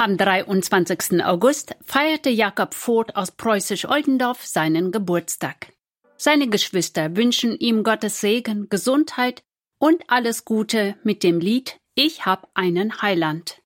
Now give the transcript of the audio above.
Am 23. August feierte Jakob Voth aus Preußisch-Oldendorf seinen Geburtstag. Seine Geschwister wünschen ihm Gottes Segen, Gesundheit und alles Gute mit dem Lied »Ich hab einen Heiland«.